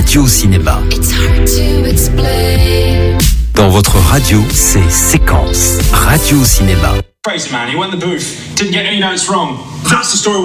Radio Cinéma. Dans votre radio, c'est Séquence. Radio Cinéma. Crazy man, he went in the booth, didn't get any notes wrong. That's the story.